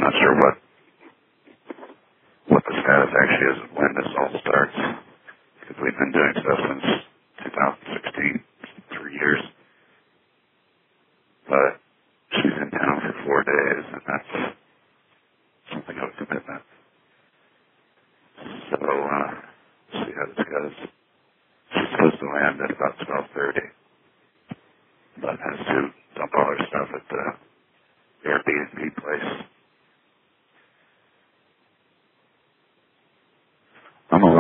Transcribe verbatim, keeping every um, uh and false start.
not sure what what the status actually is of when this all starts, because we've been doing stuff since two thousand sixteen, three years. But she's in town for four days, and that's something of a commitment. So, uh, see how this goes. She's supposed to land at about twelve thirty, but has to dump all her stuff at the Airbnb place.